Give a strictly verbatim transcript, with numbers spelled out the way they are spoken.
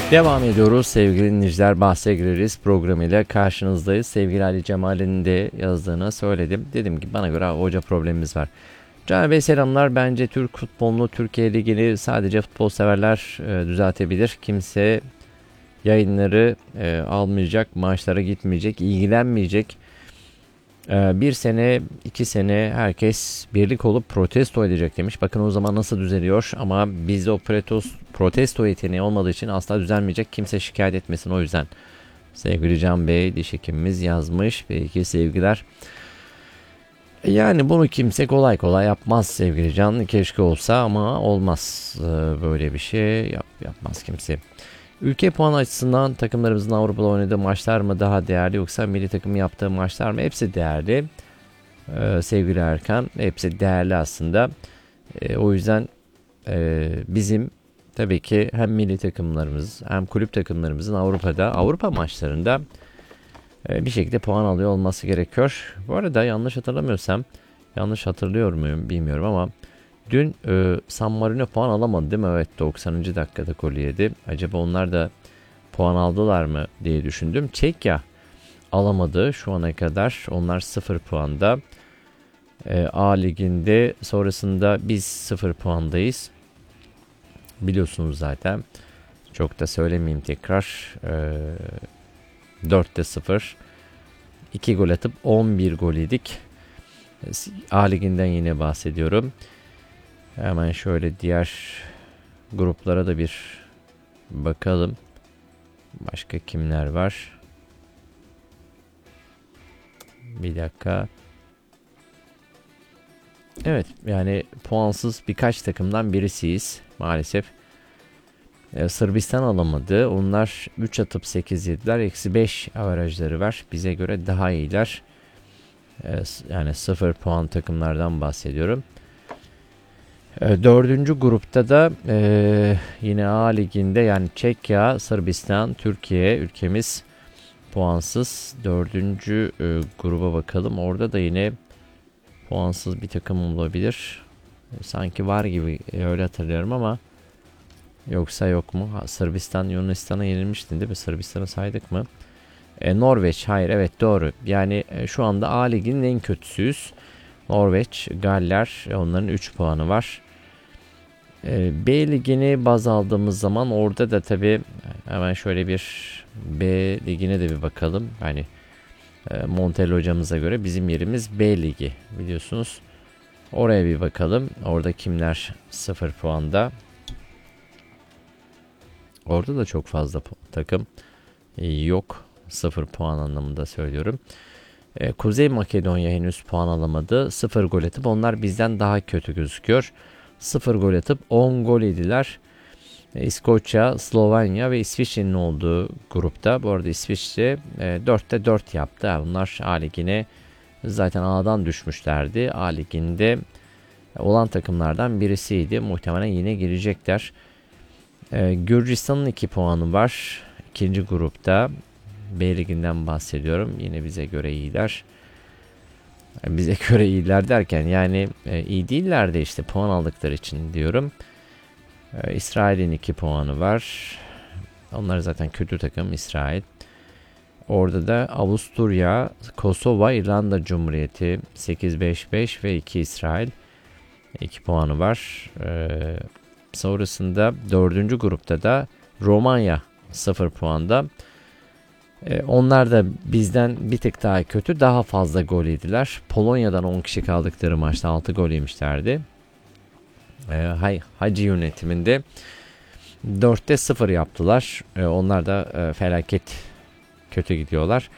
Devam ediyoruz sevgili dinleyiciler, bahse gireriz programıyla karşınızdayız. Sevgili Ali Cemal'in de yazdığını söyledim. Dedim ki bana göre hoca problemimiz var. Can Bey selamlar. Bence Türk futbolunu, Türkiye Ligi'ni sadece futbol severler e, düzeltebilir. Kimse yayınları e, almayacak, maçlara gitmeyecek, ilgilenmeyecek. E, bir sene, iki sene herkes birlik olup protesto edecek demiş. Bakın o zaman nasıl düzeliyor, ama bizde o protesto, protesto yeteneği olmadığı için asla düzelmeyecek. Kimse şikayet etmesin o yüzden. Sevgili Can Bey, diş hekimimiz yazmış. Belki sevgiler. Yani bunu kimse kolay kolay yapmaz sevgili Can. Keşke olsa ama olmaz. Ee, böyle bir şey yap, yapmaz kimse. Ülke puan açısından takımlarımızın Avrupa'da oynadığı maçlar mı daha değerli, yoksa milli takımın yaptığı maçlar mı? Hepsi değerli. Ee, sevgili Erkan, hepsi değerli aslında. Ee, o yüzden e, bizim tabii ki hem milli takımlarımız hem kulüp takımlarımızın Avrupa'da, Avrupa maçlarında bir şekilde puan alıyor olması gerekiyor. Bu arada yanlış hatırlamıyorsam, yanlış hatırlıyor muyum bilmiyorum ama dün e, San Marino puan alamadı değil mi? Evet, doksanıncı dakikada gol yedi. Acaba onlar da puan aldılar mı diye düşündüm. Çekya alamadı şu ana kadar. Onlar sıfır puanda. E, A liginde sonrasında biz sıfır puandayız. Biliyorsunuz zaten. Çok da söylemeyeyim tekrar. E, dörtte sıfır. iki gol atıp on bir gol yedik. A liginden yine bahsediyorum. Hemen şöyle diğer gruplara da bir bakalım. Başka kimler var? Bir dakika. Evet, yani puansız birkaç takımdan birisiyiz maalesef. Ee, Sırbistan alamadı. Onlar üç atıp sekiz yediler. Eksi beş averajları var. Bize göre daha iyiler. Ee, yani sıfır puan takımlardan bahsediyorum. Ee, dördüncü grupta da e, yine A liginde, yani Çekya, Sırbistan, Türkiye ülkemiz puansız. Dördüncü e, gruba bakalım. Orada da yine puansız bir takım olabilir. E, sanki var gibi, e, öyle hatırlıyorum ama yoksa yok mu? Ha, Sırbistan Yunanistan'a yenilmişti değil mi? Sırbistan'ı saydık mı? E, Norveç, hayır, evet doğru. Yani e, şu anda A liginin en kötüsüyüz. Norveç, Galler, e, onların üç puanı var. E, B ligini baz aldığımız zaman orada da tabii hemen şöyle bir B ligine de bir bakalım. Yani e, Montel hocamıza göre bizim yerimiz B ligi biliyorsunuz. Oraya bir bakalım. Orada kimler sıfır puanda? Orada da çok fazla takım yok. sıfır puan anlamında söylüyorum. Ee, Kuzey Makedonya henüz puan alamadı. sıfır gol atıp onlar bizden daha kötü gözüküyor. sıfır gol atıp on gol yediler. Ee, İskoçya, Slovenya ve İsviçre'nin olduğu grupta. Bu arada İsviçre e, dörtte dört yaptı. Bunlar A ligine zaten A'dan düşmüşlerdi. A liginde olan takımlardan birisiydi. Muhtemelen yine girecekler. Ee, Gürcistan'ın iki puanı var. İkinci grupta. B liginden bahsediyorum. Yine bize göre iyiler. Bize göre iyiler derken yani e, iyi değiller de işte puan aldıkları için diyorum. E, İsrail'in iki puanı var. Onlar zaten kötü takım, İsrail. Orada da Avusturya, Kosova, İrlanda Cumhuriyeti sekiz beş beş ve iki İsrail. iki puanı var. E, sonrasında dördüncü grupta da Romanya sıfır puanda. Ee, onlar da bizden bir tık daha kötü, daha fazla gol yediler. Polonya'dan on kişi kaldıkları maçta altı gol yemişlerdi. Ee, Hacı yönetiminde dörtte sıfır yaptılar. Ee, onlar da e, felaket kötü gidiyorlar.